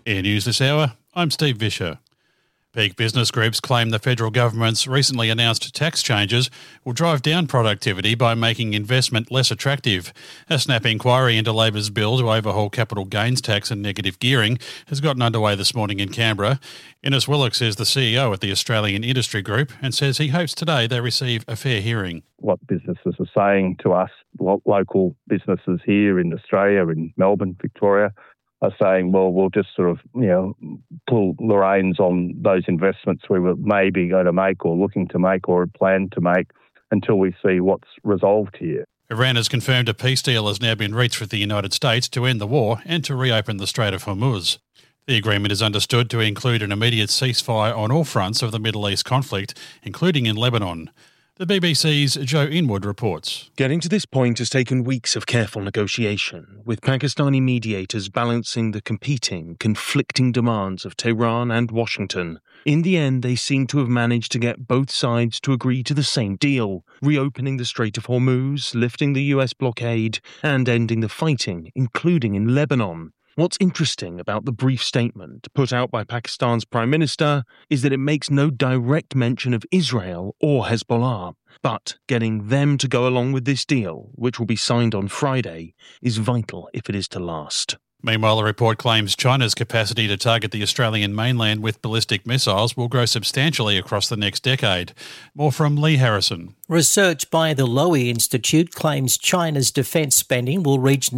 Air News this hour, I'm Steve Vischer. Peak business groups claim the federal government's recently announced tax changes will drive down productivity by making investment less attractive. A snap inquiry into Labor's bill to overhaul capital gains tax and negative gearing has gotten underway this morning in Canberra. Innes Willox is the CEO at the Australian Industry Group and says he hopes today they receive a fair hearing. What businesses are saying to us, local businesses here in Australia, in Melbourne, Victoria, are saying, well, we'll just sort of, pull the reins on those investments we were maybe going to make or looking to make or plan to make until we see what's resolved here. Iran has confirmed a peace deal has now been reached with the United States to end the war and to reopen the Strait of Hormuz. The agreement is understood to include an immediate ceasefire on all fronts of the Middle East conflict, including in Lebanon. The BBC's Joe Inwood reports. Getting to this point has taken weeks of careful negotiation, with Pakistani mediators balancing the conflicting demands of Tehran and Washington. In the end, they seem to have managed to get both sides to agree to the same deal, reopening the Strait of Hormuz, lifting the US blockade, and ending the fighting, including in Lebanon. What's interesting about the brief statement put out by Pakistan's Prime Minister is that it makes no direct mention of Israel or Hezbollah. But getting them to go along with this deal, which will be signed on Friday, is vital if it is to last. Meanwhile, the report claims China's capacity to target the Australian mainland with ballistic missiles will grow substantially across the next decade. More from Lee Harrison. Research by the Lowy Institute claims China's defence spending will reach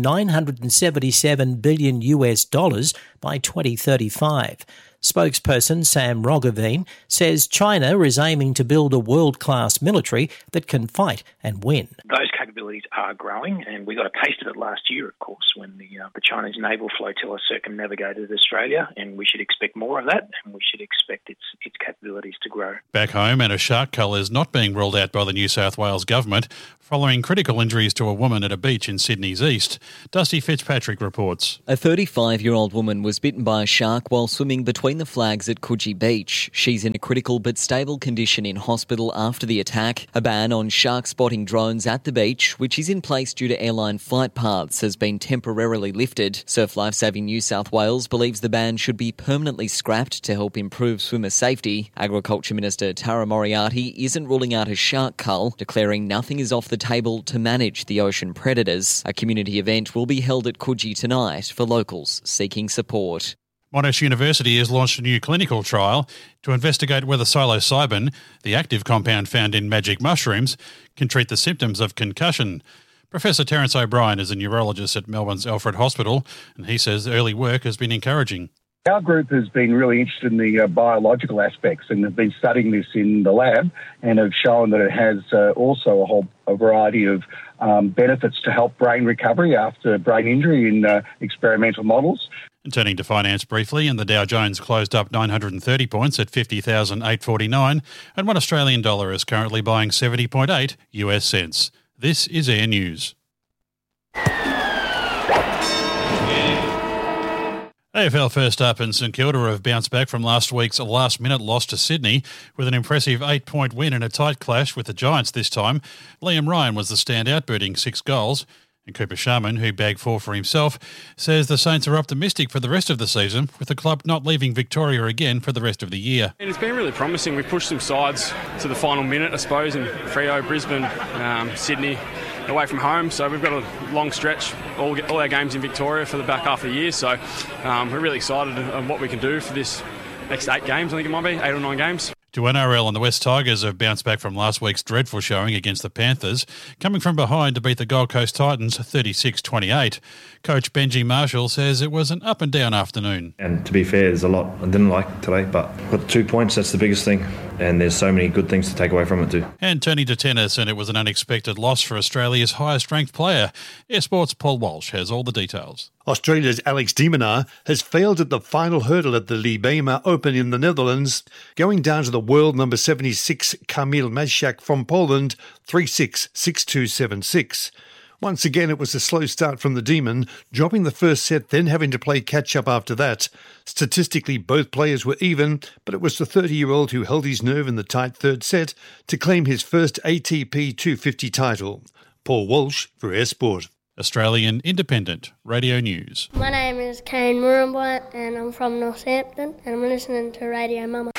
$977 billion by 2035. Spokesperson Sam Roggeveen says China is aiming to build a world-class military that can fight and win. Those capabilities are growing, and we got a taste of it last year, of course, when the Chinese naval flotilla circumnavigated Australia, and we should expect more of that, and we should expect its capabilities to grow. Back home, and a shark cull is not being ruled out by the New South Wales government following critical injuries to a woman at a beach in Sydney's east. Dusty Fitzpatrick reports. A 35-year-old woman was bitten by a shark while swimming between the flags at Coogee Beach. She's in a critical but stable condition in hospital after the attack. A ban on shark spotting drones at the beach, which is in place due to airline flight paths, has been temporarily lifted. Surf Life Saving New South Wales believes the ban should be permanently scrapped to help improve swimmer safety. Agriculture Minister Tara Moriarty isn't ruling out a shark cull, declaring nothing is off the table to manage the ocean predators. A community event will be held at Coogee tonight for locals seeking support. Monash University has launched a new clinical trial to investigate whether psilocybin, the active compound found in magic mushrooms, can treat the symptoms of concussion. Professor Terence O'Brien is a neurologist at Melbourne's Alfred Hospital, and he says early work has been encouraging. Our group has been really interested in the biological aspects and have been studying this in the lab and have shown that it has also a variety of benefits to help brain recovery after brain injury in experimental models. And turning to finance briefly, and the Dow Jones closed up 930 points at 50,849, and one Australian dollar is currently buying 70.8 US cents. This is Air News. AFL first up, and St Kilda have bounced back from last week's last-minute loss to Sydney with an impressive 8-point win in a tight clash with the Giants this time. Liam Ryan was the standout, booting 6 goals. And Cooper Sharman, who bagged 4 for himself, says the Saints are optimistic for the rest of the season, with the club not leaving Victoria again for the rest of the year. And it's been really promising. We've pushed some sides to the final minute, I suppose, in Freo, Brisbane, Sydney, away from home. So we've got a long stretch, all our games in Victoria for the back half of the year. So we're really excited on what we can do for this next 8 games, I think it might be, 8 or 9 games. To NRL, and the West Tigers have bounced back from last week's dreadful showing against the Panthers, coming from behind to beat the Gold Coast Titans 36-28. Coach Benji Marshall says it was an up-and-down afternoon. And to be fair, there's a lot I didn't like today, but got 2 points, that's the biggest thing. And there's so many good things to take away from it too. And turning to tennis, and it was an unexpected loss for Australia's highest-ranked player. Air Sports' Paul Walsh has all the details. Australia's Alex de Minaur has failed at the final hurdle at the Libema Open in the Netherlands, going down to the world number 76 Kamil Maziak from Poland 3-6, 6-2, 7-6. Once again, it was a slow start from the Demon, dropping the first set, then having to play catch-up after that. Statistically, both players were even, but it was the 30-year-old who held his nerve in the tight third set to claim his first ATP 250 title. Paul Walsh for Air Sport. Australian Independent Radio News. My name is Kane Murrumbide and I'm from Northampton and I'm listening to Radio Mama.